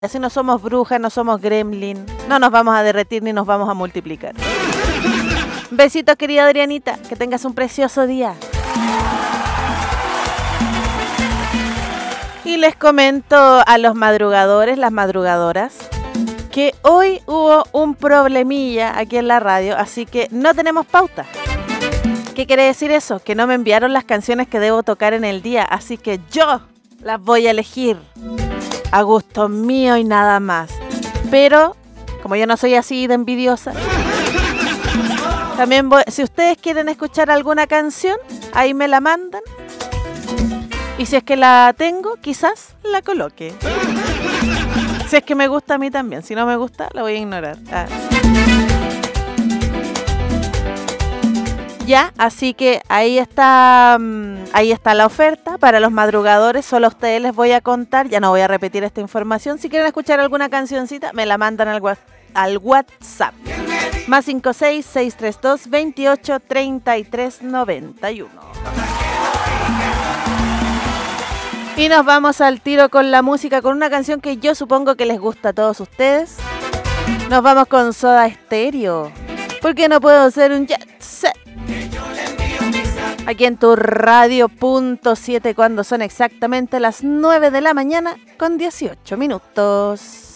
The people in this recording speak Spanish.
Así no somos brujas, no somos gremlin, no nos vamos a derretir ni nos vamos a multiplicar. Besitos, querida Adrianita, que tengas un precioso día. Y les comento a los madrugadores, las madrugadoras, que hoy hubo un problemilla aquí en la radio, así que no tenemos pauta. ¿Qué quiere decir eso? Que no me enviaron las canciones que debo tocar en el día, así que yo las voy a elegir a gusto mío y nada más. Pero, como yo no soy así de envidiosa, también si ustedes quieren escuchar alguna canción, ahí me la mandan. Y si es que la tengo, quizás la coloque. Si es que me gusta a mí también. Si no me gusta, la voy a ignorar. Ya, así que ahí está la oferta para los madrugadores. Solo a ustedes les voy a contar. Ya no voy a repetir esta información. Si quieren escuchar alguna cancioncita, me la mandan al WhatsApp. Más 56632283391. Y nos vamos al tiro con la música, con una canción que yo supongo que les gusta a todos ustedes. Nos vamos con Soda Stereo. Porque no puedo ser un jet set. Aquí en tu radio.7 cuando son exactamente las 9 de la mañana con 18 minutos.